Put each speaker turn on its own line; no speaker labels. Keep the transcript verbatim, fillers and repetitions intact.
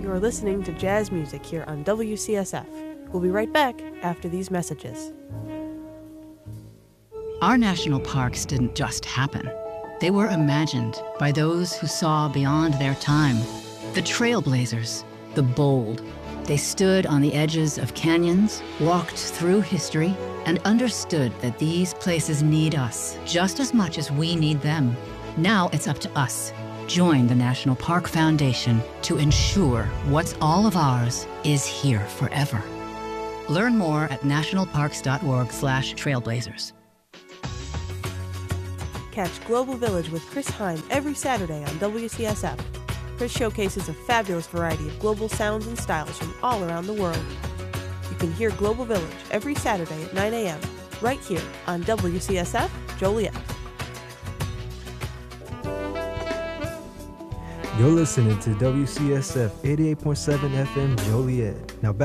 You're listening to jazz music here on W C S F. We'll be right back after these messages.
Our national parks didn't just happen. They were imagined by those who saw beyond their time. The trailblazers, the bold. They stood on the edges of canyons, walked through history, and understood that these places need us just as much as we need them. Now it's up to us. Join the National Park Foundation to ensure what's all of ours is here forever. Learn more at nationalparks.org slash trailblazers.
Catch Global Village with Chris Heim every Saturday on W C S F. Chris showcases a fabulous variety of global sounds and styles from all around the world. You can hear Global Village every Saturday at nine a.m. right here on W C S F Joliet.
You're listening to W C S F eighty-eight point seven F M Joliet. Now back